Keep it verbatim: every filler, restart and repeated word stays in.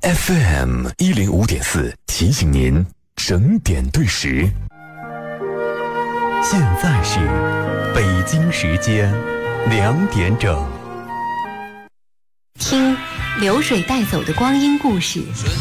F M 一零五点四提醒您整点对时。现在是北京时间两点整。 听流水带走的光阴故事，